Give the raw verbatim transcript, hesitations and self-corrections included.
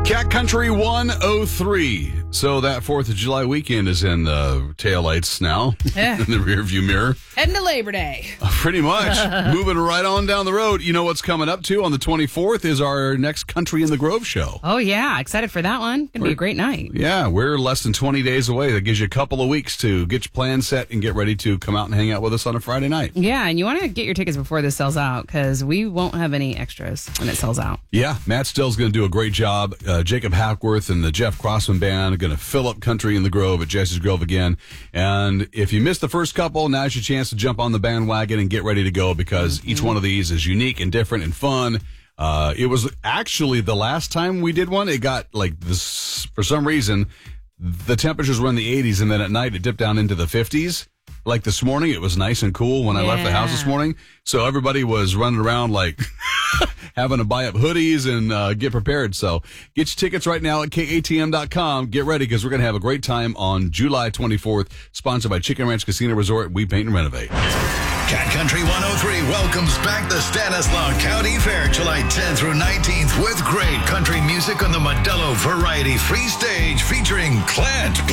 Cat Country one oh three. So that fourth of July weekend is in the taillights now, Yeah. in the rearview mirror. Heading to Labor Day. Pretty much. Moving right on down the road. You know what's coming up, too? On the twenty-fourth is our next Country in the Grove show. Oh, yeah. Excited for that one. Going to be a great night. Yeah, we're less than twenty days away. That gives you a couple of weeks to get your plan set and get ready to come out and hang out with us on a Friday night. Yeah, and you want to get your tickets before this sells out because we won't have any extras when it sells out. Yeah, Matt Still's going to do a great job. Uh, Jacob Hackworth and the Jeff Crossman Band are going to fill up Country in the Grove at Jesse's Grove again. And if you missed the first couple, now's your chance to jump on the bandwagon and get ready to go because mm-hmm. each one of these is unique and different and fun. Uh, it was actually the last time we did one, it got like this, for some reason, the temperatures were in the eighties and then at night it dipped down into the fifties. Like this morning, it was nice and cool when I yeah. left the house this morning. So everybody was running around like having to buy up hoodies and uh, get prepared. So get your tickets right now at K A T M dot com. Get ready because we're going to have a great time on July twenty-fourth, sponsored by Chicken Ranch Casino Resort. We paint and renovate. Cat Country one oh three welcomes back the Stanislaus County Fair July tenth through nineteenth with great country music on the Modelo Variety Free Stage featuring Clint.